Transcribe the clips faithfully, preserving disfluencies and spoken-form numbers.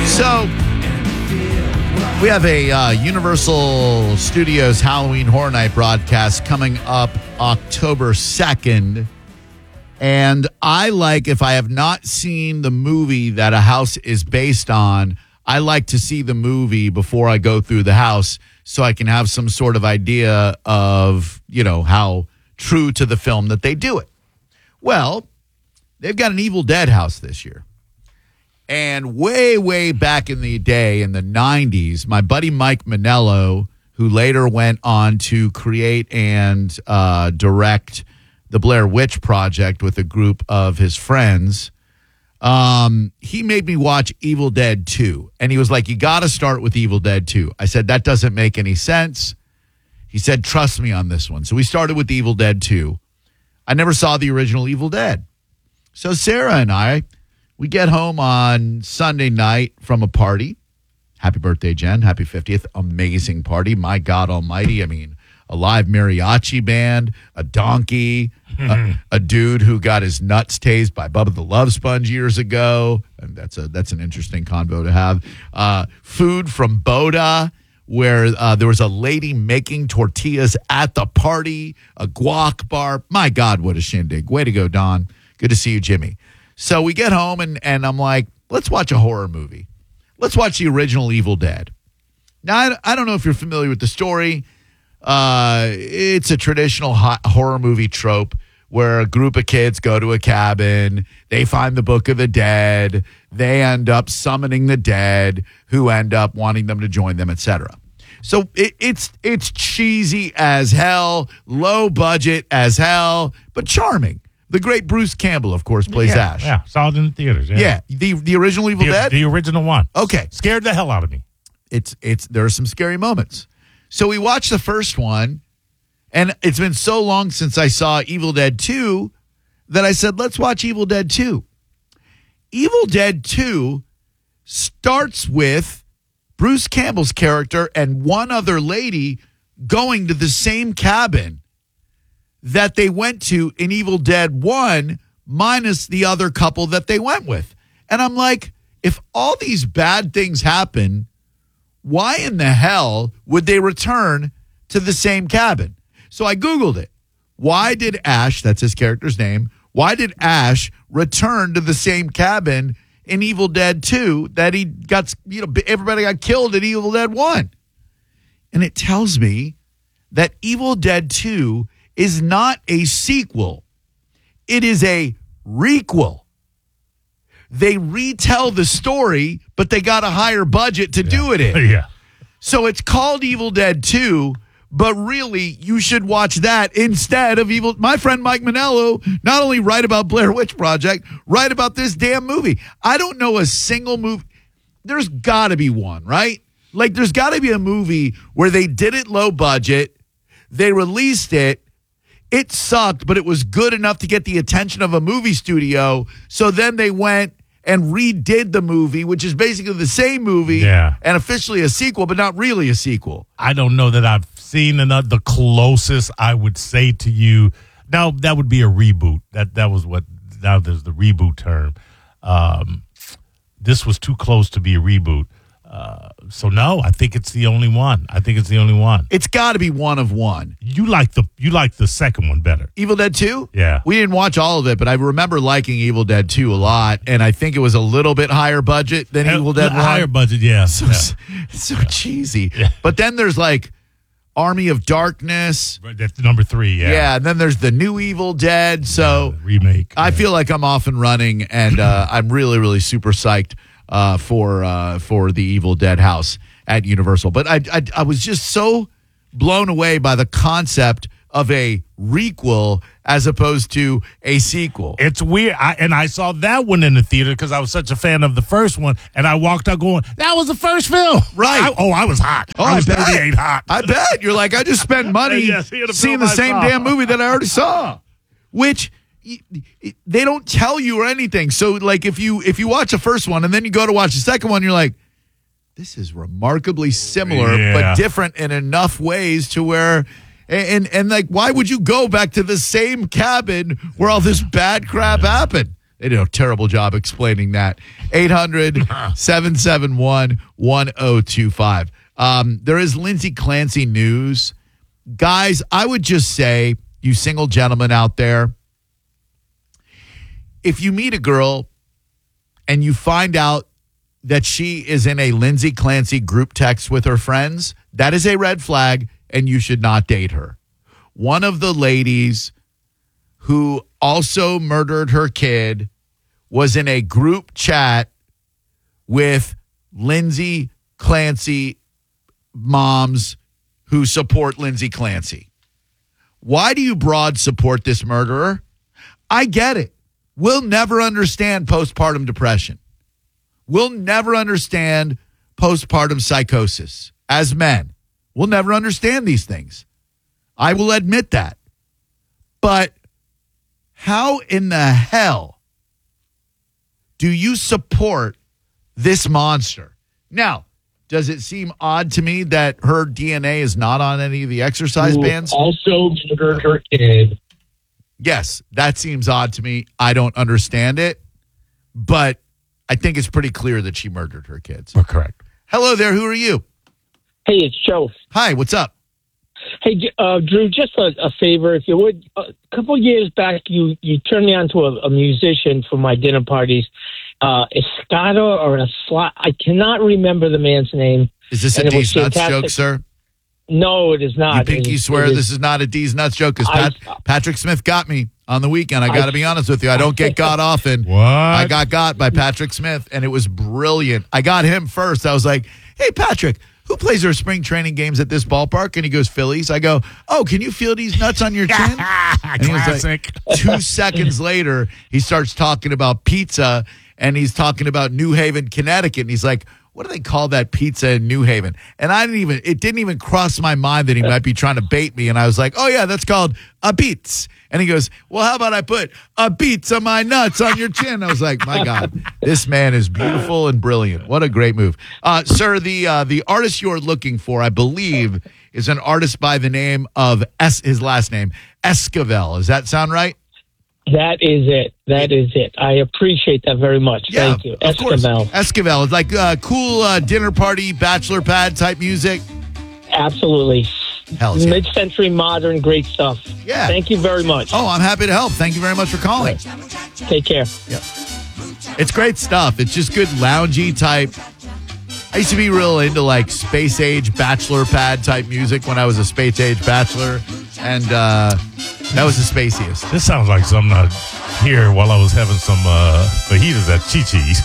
So, we have a uh, Universal Studios Halloween Horror Night broadcast coming up October second. And I like, if I have not seen the movie that a house is based on, I like to see the movie before I go through the house so I can have some sort of idea of, you know, how true to the film that they do it. Well, they've got an Evil Dead house this year. And way, way back in the day, in the nineties, my buddy Mike Manello, who later went on to create and uh, direct the Blair Witch Project with a group of his friends, um, he made me watch Evil Dead two. And he was like, you got to start with Evil Dead two. I said, that doesn't make any sense. He said, trust me on this one. So we started with Evil Dead two. I never saw the original Evil Dead. So Sarah and I, we get home on Sunday night from a party. Happy birthday, Jen. Happy fiftieth. Amazing party. My God almighty. I mean, a live mariachi band, a donkey, a, a dude who got his nuts tased by Bubba the Love Sponge years ago. And that's a that's an interesting convo to have. Uh, food from Boda, where uh, there was a lady making tortillas at the party, a guac bar. My God, what a shindig. Way to go, Don. Good to see you, Jimmy. So we get home, and, and I'm like, let's watch a horror movie. Let's watch the original Evil Dead. Now, I, I don't know if you're familiar with the story. Uh, it's a traditional ho- horror movie trope where a group of kids go to a cabin. They find the Book of the Dead. They end up summoning the dead who end up wanting them to join them, et cetera. So it, it's it's cheesy as hell, low budget as hell, but charming. The great Bruce Campbell, of course, plays yeah, Ash. Yeah, saw it in the theaters. Yeah, yeah the the original Evil the, Dead? The original one. Okay. Scared the hell out of me. It's it's There are some scary moments. So we watched the first one, and it's been so long since I saw Evil Dead two that I said, let's watch Evil Dead two. Evil Dead two starts with Bruce Campbell's character and one other lady going to the same cabin that they went to in Evil Dead one, minus the other couple that they went with. And I'm like, if all these bad things happen, why in the hell would they return to the same cabin? So I Googled it. Why did Ash, that's his character's name, why did Ash return to the same cabin in Evil Dead two that he got, you know, everybody got killed in Evil Dead one? And it tells me that Evil Dead two is not a sequel. It is a requel. They retell the story, but they got a higher budget to yeah. do it in. Yeah. So it's called Evil Dead two, but really you should watch that instead of Evil. My friend Mike Manello not only write about Blair Witch Project, write about this damn movie. I don't know a single movie. There's got to be one, right? Like there's got to be a movie where they did it low budget, they released it, it sucked, but it was good enough to get the attention of a movie studio. So then they went and redid the movie, which is basically the same movie yeah. and officially a sequel, but not really a sequel. I don't know that I've seen another, the closest I would say to you. Now, that would be a reboot. That that was what, now there's the reboot term. Um, this was too close to be a reboot. Uh, so no, I think it's the only one. I think it's the only one. It's got to be one of one. You like the you like the second one better. Evil Dead two? Yeah. We didn't watch all of it, but I remember liking Evil Dead two a lot, and I think it was a little bit higher budget than Evil Dead one. Higher budget, yeah. So, yeah. so yeah. cheesy. Yeah. But then there's like Army of Darkness. That's number three, yeah. Yeah, and then there's the new Evil Dead. So yeah, remake. I yeah. feel like I'm off and running, and uh, I'm really, really super psyched uh, for uh, for the Evil Dead house at Universal. But I, I I was just so blown away by the concept of a requel as opposed to a sequel. It's weird. I, and I saw that one in the theater because I was such a fan of the first one. And I walked out going, that was the first film. Right. I, oh, I was hot. Oh, I was I bet. thirty-eight hot. I bet. You're like, I just spent money yeah, seeing, the seeing the I same saw. damn movie that I already saw. Which y- y- they don't tell you or anything. So like if you if you watch the first one and then you go to watch the second one, you're like, this is remarkably similar yeah. but different in enough ways to where and, and and like why would you go back to the same cabin where all this bad crap happened? They did a terrible job explaining that. eight hundred, seven seven one, one oh two five. Um, there is Lindsay Clancy news. Guys, I would just say, you single gentlemen out there, if you meet a girl and you find out that she is in a Lindsay Clancy group text with her friends, that is a red flag, and you should not date her. One of the ladies who also murdered her kid was in a group chat with Lindsay Clancy moms who support Lindsay Clancy. Why do you broad support this murderer? I get it. We'll never understand postpartum depression. We'll never understand postpartum psychosis as men. We'll never understand these things. I will admit that. But how in the hell do you support this monster? Now, does it seem odd to me that her D N A is not on any of the exercise Who bands? Also murdered her kid. Yes, that seems odd to me. I don't understand it, but I think it's pretty clear that she murdered her kids. We're correct. Hello there. Who are you? Hey, it's Joe. Hi, what's up? Hey, uh, Drew, just a, a favor, if you would. A couple years back, you, you turned me on to a, a musician for my dinner parties. Uh, Escada or a slot. I cannot remember the man's name. Is this a And it was D's Nuts fantastic. joke, sir? No, it is You not. pinky It- swear it this is not a D's Nuts joke because I- Pat, Patrick Smith got me on the weekend. I I- got to be honest with you. I don't get got often. What? I got got by Patrick Smith, and it was brilliant. I got him first. I was like, hey, Patrick, who plays their spring training games at this ballpark? And he goes, Phillies. I go, oh, can you feel these nuts on your chin? And he was like- Classic. Two seconds later, he starts talking about pizza, and he's talking about New Haven, Connecticut. And he's like, what do they call that pizza in New Haven? And I didn't even, it didn't even cross my mind that he might be trying to bait me. And I was like, oh, yeah, that's called a beets. And he goes, well, how about I put a beets on my nuts on your chin? I was like, my God, this man is beautiful and brilliant. What a great move. Uh, sir, the uh, the artist you're looking for, I believe, is an artist by the name of, es- his last name, Esquivel. Does that sound right? That is it. That is it. I appreciate that very much. Thank you. Of course. Esquivel. Esquivel. It's like uh, cool uh, dinner party, bachelor pad type music. Absolutely. Hell yeah. Mid-century modern, great stuff. Yeah. Thank you very much. Oh, I'm happy to help. Thank you very much for calling. Take care. It's great stuff. It's just good loungy type. I used to be real into like space age bachelor pad type music when I was a space age bachelor. And uh, that was the spaciest. This sounds like something I hear while I was having some uh, fajitas at Chi Chi's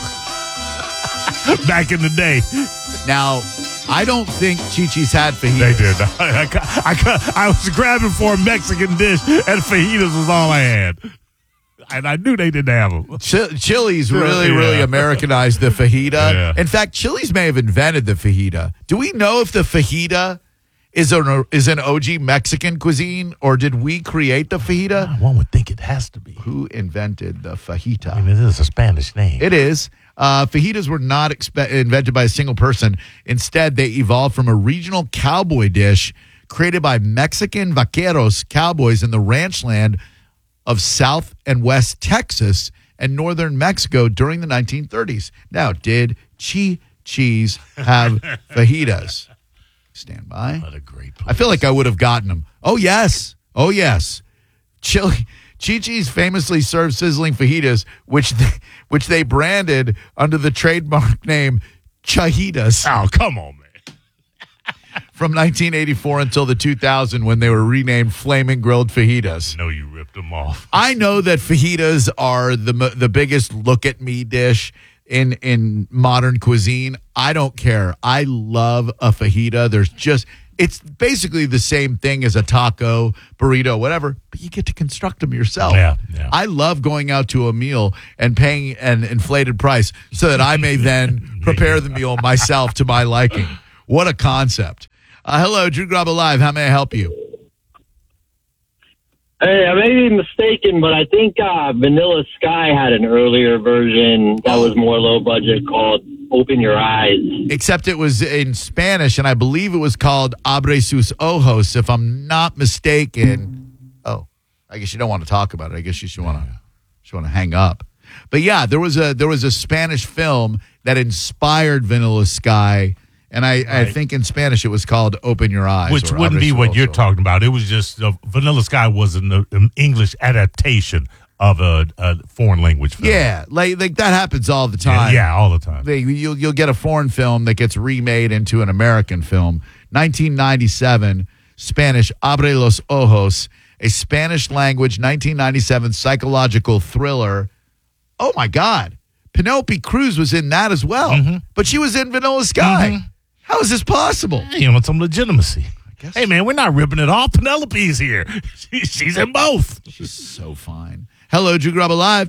back in the day. Now, I don't think Chi-Chi's had fajitas. They did. I, I, I, I was grabbing for a Mexican dish, and fajitas was all I had. And I knew they didn't have them. Ch- Chili's really, Yeah. really Americanized the fajita. Yeah. In fact, Chili's may have invented the fajita. Do we know if the fajita is an, is an O G Mexican cuisine, or did we create the fajita? One would think it has to be. Who invented the fajita? I mean, it is a Spanish name. It is. Uh, fajitas were not expe- invented by a single person. Instead, they evolved from a regional cowboy dish created by Mexican vaqueros, cowboys in the ranch land of South and West Texas and northern Mexico during the nineteen thirties. Now, did Chi-Chi's have fajitas? Stand by. What a great place. I feel like I would have gotten them. Oh, yes. Oh, yes. Chili. Chi-Chi's famously served sizzling fajitas, which they, which they branded under the trademark name Chajitas Oh, come on, man. from nineteen eighty-four until the two thousand when they were renamed Flaming Grilled Fajitas. No, you ripped them off. I know that fajitas are the mo- the biggest look at me dish in in modern cuisine. I don't care. I love a fajita. There's just it's basically the same thing as a taco, burrito, whatever, but you get to construct them yourself. Yeah, yeah. I love going out to a meal and paying an inflated price so that I may then prepare the meal myself to my liking. What a concept. Uh, hello, Drew Grabo Live. How may I help you? Hey, I may be mistaken, but I think uh, Vanilla Sky had an earlier version that was more low budget called Open Your Eyes. Except it was in Spanish, and I believe it was called Abre sus ojos, if I'm not mistaken. Oh, I guess you don't want to talk about it. I guess you should want to should want to hang up. But yeah, there was a there was a Spanish film that inspired Vanilla Sky, and I, I Right. think in Spanish it was called Open Your Eyes. Which or wouldn't be Abre what Sus you're Ojos. talking about. It was just uh, Vanilla Sky was an, uh, an English adaptation of a, a foreign language film. Yeah, like like that happens all the yeah, time. yeah, all the time. They, you'll you'll get a foreign film that gets remade into an American film. nineteen ninety-seven, Spanish Abre los Ojos, a Spanish language nineteen ninety-seven psychological thriller. Oh my God, Penelope Cruz was in that as well, Mm-hmm. but she was in Vanilla Sky. How is this possible? Hey, you want some legitimacy. guess- Hey, man, we're not ripping it off. Penelope's here. She, she's in both. She's so fine. Hello, Drew Grub Alive.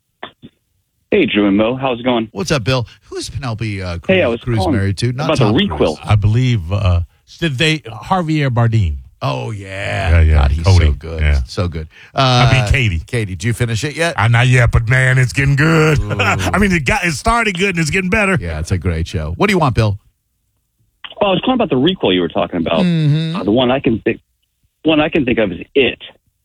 Hey, Drew and Mo, how's it going? What's up, Bill? Who's Penelope uh, Cruz, Hey, I was Cruz calling married to? Not about Tom the Cruise. requel. I believe, uh, did they, Javier Bardem. Oh yeah, Yeah, yeah, God, he's Cody. so good, Yeah. so good. Uh, I mean, Katie. Katie, did you finish it yet? I not yet, but man, it's getting good. I mean, it got it started good and it's getting better. Yeah, it's a great show. What do you want, Bill? Well, I was calling about the requel you were talking about. Mm-hmm. Uh, the one I can think, one I can think of is It,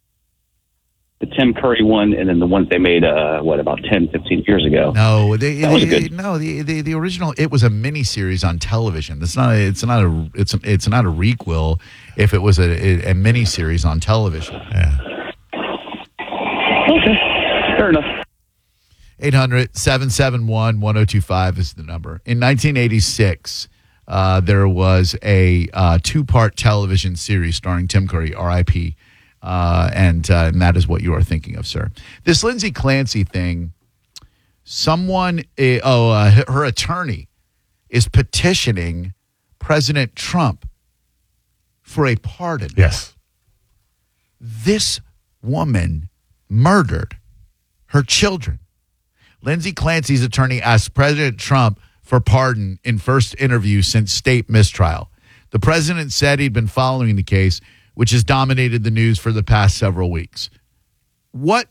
the Tim Curry one, and then the ones they made, uh, what, about ten, fifteen years ago. No, they, That was they- good. no, the, the the original. It was a miniseries on television. It's not. A, it's not a. It's a, it's not a requel. If it was a, a, a miniseries on television. Yeah. Okay, fair enough. eight hundred, seven seven one, one oh two five is the number. In nineteen eighty-six, uh, there was a uh, two-part television series starring Tim Curry, R I P, uh, and, uh, and that is what you are thinking of, sir. This Lindsay Clancy thing, someone, uh, oh, uh, her attorney is petitioning President Trump for a pardon. Yes. This woman murdered her children. Lindsay Clancy's attorney asked President Trump for pardon in first interview since state mistrial. The president said he'd been following the case, which has dominated the news for the past several weeks. What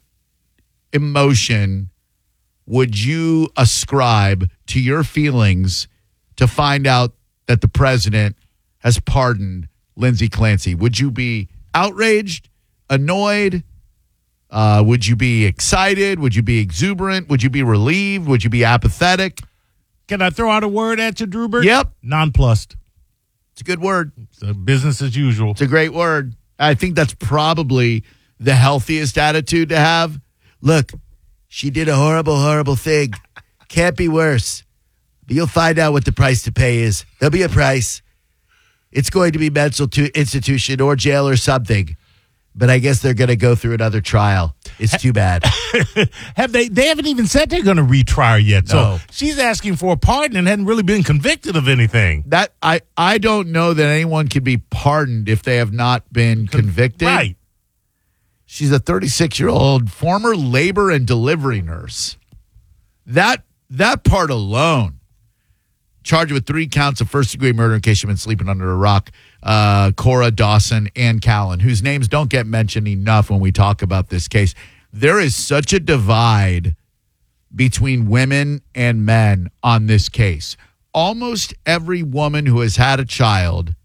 emotion would you ascribe to your feelings to find out that the president has pardoned Lindsay Clancy? Would you be outraged, annoyed? Uh, would you be excited? Would you be exuberant? Would you be relieved? Would you be apathetic? Can I throw out a word at you, Drewbert? Yep. Nonplussed. It's a good word. It's uh, business as usual. It's a great word. I think that's probably the healthiest attitude to have. Look, she did a horrible, horrible thing. Can't be worse. But you'll find out what the price to pay is. There'll be a price. It's going to be mental to institution or jail or something. But I guess they're going to go through another trial. It's too bad. Have they? They haven't even said they're going to retry her yet. No. So she's asking for a pardon and hadn't really been convicted of anything. That I, I don't know that anyone can be pardoned if they have not been convicted. Right. She's a thirty-six-year-old former labor and delivery nurse. That that part alone, charged with three counts of first-degree murder in case you've been sleeping under a rock. Uh, Cora Dawson and Callan, whose names don't get mentioned enough when we talk about this case. There is such a divide between women and men on this case. Almost every woman who has had a child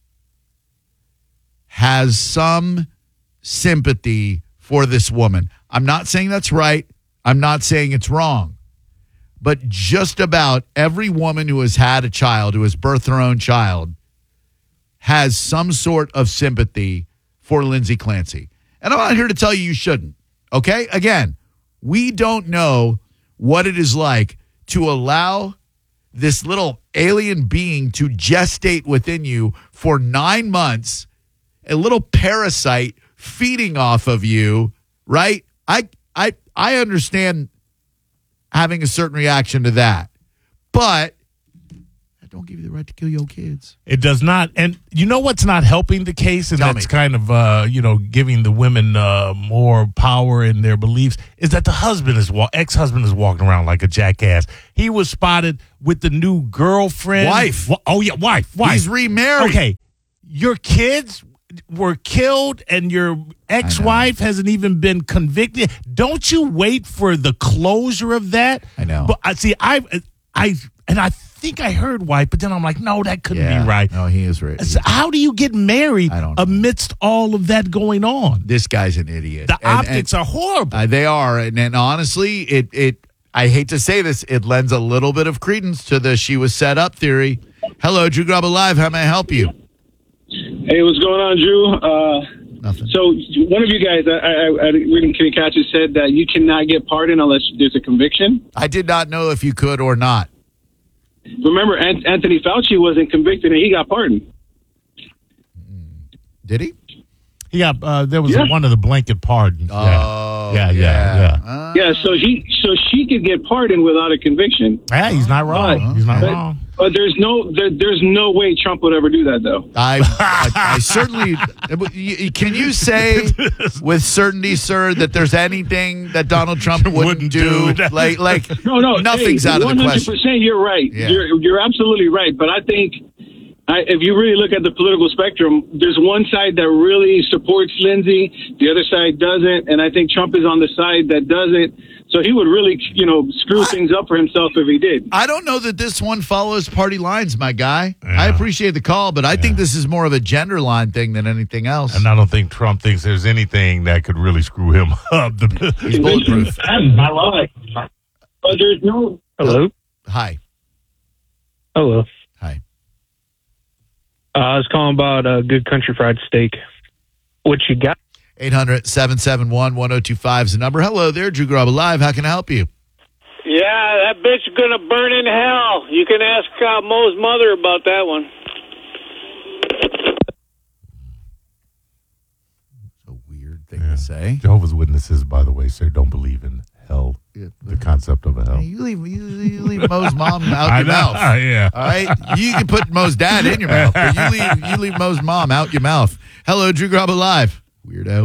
has some sympathy for this woman. I'm not saying that's right. I'm not saying it's wrong. But just about every woman who has had a child, who has birthed her own child, has some sort of sympathy for Lindsay Clancy. And I'm not here to tell you you shouldn't, okay? Again, we don't know what it is like to allow this little alien being to gestate within you for nine months, a little parasite feeding off of you, right? I I I understand having a certain reaction to that, but that don't give you the right to kill your kids. It does not. And you know what's not helping the case, and Tell that's me. kind of, uh, you know, giving the women uh, more power in their beliefs, is that the husband is, wa- ex-husband is walking around like a jackass. He was spotted with the new girlfriend. Wife. Wa- Oh, yeah, wife, wife. He's remarried. Okay, your kids were killed and your ex-wife hasn't even been convicted. Don't you wait for the closure of that? I know. But I see, I I and I think I heard white, but then I'm like, no, that couldn't Yeah. be right. No, he is right. So how do you get married I don't know. amidst all of that going on? This guy's an idiot. The And- optics are horrible. Uh, they are, and, and honestly, it it I hate to say this, it lends a little bit of credence to the she was set up theory. Hello, Drew Graba Live. How may I help you? Hey, what's going on, Drew? Uh, Nothing. so one of you guys, I, I, I didn't catch it, said that you cannot get pardoned unless there's a conviction. I did not know if you could or not. Remember, Ant- Anthony Fauci wasn't convicted and he got pardoned. Did he? Yeah, uh, there was Yeah. one of the blanket pardons. Oh, yeah, yeah, yeah. yeah. Uh, Yeah, so he, so she could get pardoned without a conviction. Yeah, he's not wrong. But- he's not but- wrong. But there's no, there, there's no way Trump would ever do that, though. I, I, I certainly y- can you say with certainty, sir, that there's anything that Donald Trump wouldn't, Wouldn't do? do. Like, like No, no, nothing's hey, out of the one hundred question. percent you're right. Yeah. You're, you're absolutely right. But I think I, if you really look at the political spectrum, there's one side that really supports Lindsey, the other side doesn't, and I think Trump is on the side that doesn't. So he would really, you know, screw things up for himself if he did. I don't know that this one follows party lines, my guy. Yeah. I appreciate the call, but I think this is more of a gender line thing than anything else. And I don't think Trump thinks there's anything that could really screw him up. He's bulletproof. I like. But there's no. Hello. Hi. Hello. Hi. Uh, I was calling about uh, Good Country Fried Steak. What you got? eight hundred, seven seven one, one oh two five is the number. Hello there, Drew Graba Live. How can I help you? Yeah, that bitch is going to burn in hell. You can ask uh, Mo's mother about that one. It's a weird thing to say. Jehovah's Witnesses, by the way, sir, don't believe in hell, the concept of a hell. Hey, you leave you, you leave Mo's mom out I your know, mouth. yeah. All right, you can put Mo's dad in your mouth, but you leave you leave Mo's mom out your mouth. Hello, Drew Graba Live. Weirdo.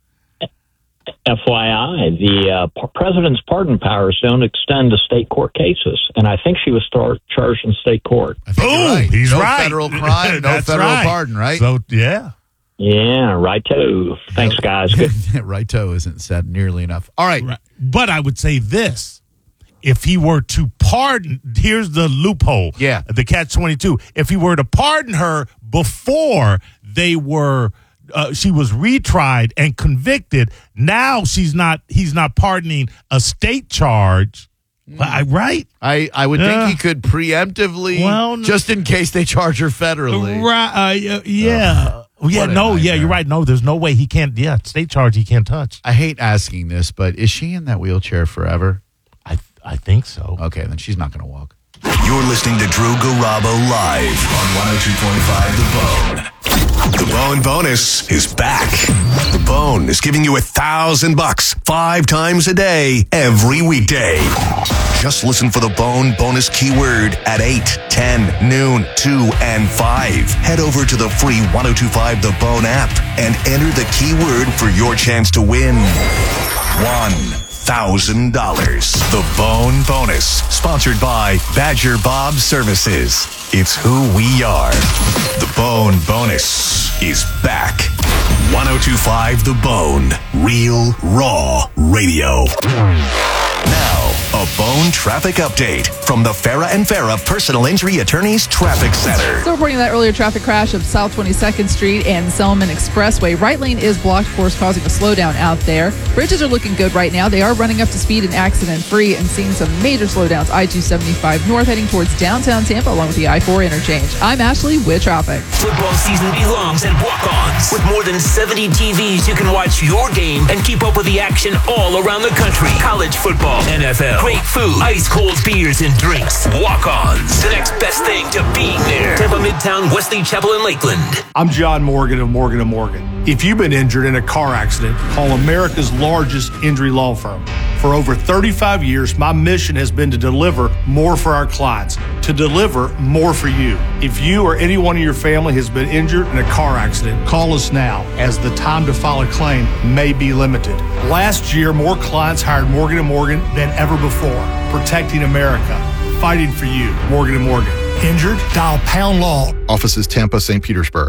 F Y I, the uh, p- president's pardon powers don't extend to state court cases, and I think she was tar- charged in state court. I think you're Boom! right. He's no right. federal crime, no That's federal right. pardon, right? So, yeah. Yeah, righto. Thanks, guys. Good. Righto isn't said nearly enough. All right. Right. But I would say this. If he were to pardon, here's the loophole. Yeah. The catch twenty-two. If he were to pardon her before they were, uh, she was retried and convicted, now she's not, he's not pardoning a state charge. I, right? I, I would Yeah. think he could preemptively, Well, no. just in case they charge her federally. Right. Uh, yeah. Uh, yeah. what a No. Yeah. nightmare. You're right. No. There's no way he can't. Yeah. State charge he can't touch. I hate asking this, but is she in that wheelchair forever? I I think so. Okay, then she's not going to walk. You're listening to Drew Garabo live on one oh two point five The Bone. The Bone bonus is back. The Bone is giving you a thousand bucks five times a day, every weekday. Just listen for the Bone bonus keyword at eight, ten, noon, two, and five. Head over to the free one oh two five The Bone app and enter the keyword for your chance to win one thousand dollars. The Bone bonus, sponsored by Badger Bob Services. It's who we are. The Bone bonus is back. one oh two point five The Bone, real raw radio. Now, a Bone traffic update from the Farah and Farah Personal Injury Attorneys Traffic Center. Still reporting that earlier traffic crash of South twenty-second Street and Selman Expressway. Right lane is blocked, of course, causing a slowdown out there. Bridges are looking good right now. They are running up to speed and accident-free and seeing some major slowdowns. I two seventy-five north heading towards downtown Tampa along with the I four interchange. I'm Ashley with traffic. Football season belongs at Walk-Ons. With more than seventy T Vs, you can watch your game and keep up with the action all around the country. College football, N F L, great food, ice-cold beers and drinks. Walk-Ons, the next best thing to being there. Tampa Midtown, Wesley Chapel, and Lakeland. I'm John Morgan of Morgan and Morgan. If you've been injured in a car accident, call America's largest injury law firm. For over thirty-five years, my mission has been to deliver more for our clients, to deliver more for you. If you or anyone in your family has been injured in a car accident, call us now, as the time to file a claim may be limited. Last year, more clients hired Morgan and Morgan than ever before, protecting America, fighting for you. Morgan and Morgan. Injured? Dial pound law. Offices Tampa, Saint Petersburg.